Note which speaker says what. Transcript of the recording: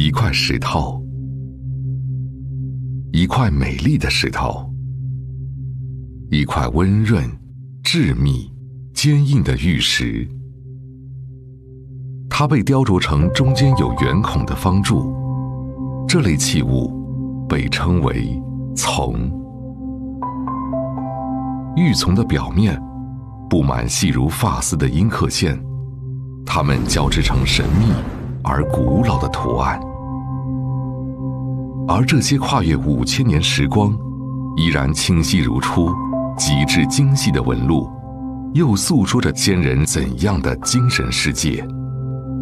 Speaker 1: 一块石头，一块美丽的石头，一块温润、致密、坚硬的玉石。它被雕琢成中间有圆孔的方柱，这类器物被称为琮。玉琮的表面布满细如发丝的阴刻线，它们交织成神秘而古老的图案。而这些跨越5000年时光，依然清晰如初、极致精细的纹路，又诉说着先人怎样的精神世界。